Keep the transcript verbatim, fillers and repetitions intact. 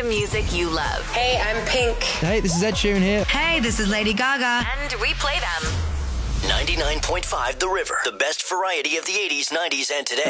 music you love. Hey, I'm Pink. Hey, this is Ed Sheeran here. Hey, this is Lady Gaga. And we play them. ninety-nine point five The River. The best variety of the eighties, nineties, and today.